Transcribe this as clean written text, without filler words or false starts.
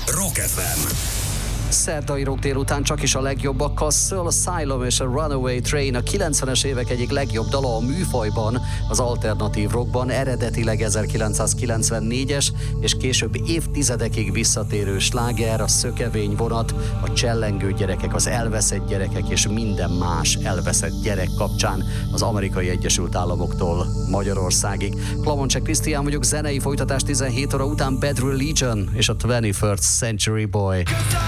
Rock FM. Szerdai rock délután csak is a legjobbakkal. Soul Asylum és a Runaway Train a 90-es évek egyik legjobb dala a műfajban, az alternatív rockban, eredetileg 1994-es és később évtizedekig visszatérő sláger, a szökevény vonat, a csellengő gyerekek, az elveszett gyerekek és minden más elveszett gyerek kapcsán az Amerikai Egyesült Államoktól Magyarországig. Klamoncsek Krisztián vagyok, zenei folytatás 17 óra után Bad Religion és a 21st Century Boy.